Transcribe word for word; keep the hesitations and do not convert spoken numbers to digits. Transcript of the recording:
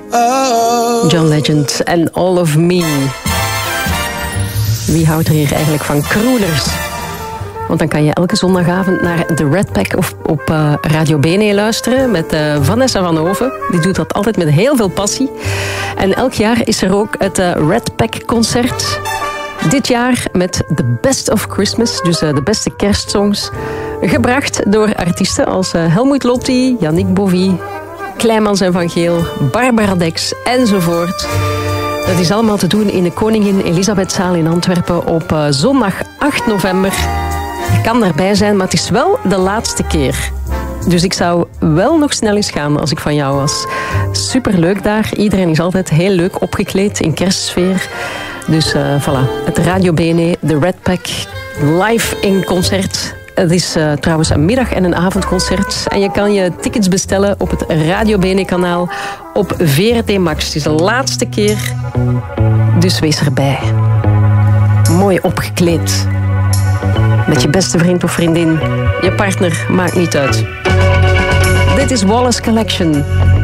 John Legend en All of Me. Wie houdt er hier eigenlijk van crooners? Want dan kan je elke zondagavond naar de Red Pack of op uh, Radio Bene luisteren met uh, Vanessa van Hoven. Die doet dat altijd met heel veel passie. En elk jaar is er ook het uh, Red Pack concert. Dit jaar met The Best of Christmas, dus uh, de beste kerstsongs. Gebracht door artiesten als uh, Helmut Lotti, Yannick Bovy, Kleimans en Van Geel, Barbara Dex enzovoort. Dat is allemaal te doen in de Koningin Elisabethzaal in Antwerpen op uh, zondag acht november. Je kan daarbij zijn, maar het is wel de laatste keer. Dus ik zou wel nog snel eens gaan als ik van jou was. Superleuk daar. Iedereen is altijd heel leuk opgekleed in kerstsfeer. Dus uh, voilà, het Radio Bene, de Red Pack, live in concert. Het is uh, trouwens een middag- en een avondconcert. En je kan je tickets bestellen op het Radio Bene-kanaal op V R T Max. Het is de laatste keer, dus wees erbij. Mooi opgekleed. Met je beste vriend of vriendin. Je partner, maakt niet uit. Dit is Wallace Collection.